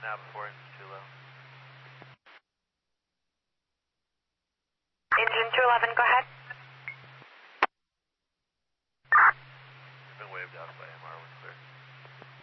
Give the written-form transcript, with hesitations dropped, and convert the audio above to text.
now before it's too low. Engine 211, go ahead. It's been waved off by MR, we're clear.